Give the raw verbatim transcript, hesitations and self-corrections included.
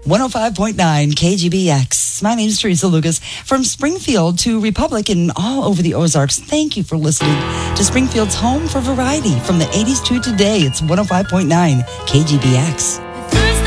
one oh five point nine K G B X. My name is Teresa Lucas. From Springfield to Republic and all over the Ozarks, thank you for listening to Springfield's home for variety. From the eighties to today, it's one oh five point nine K G B X.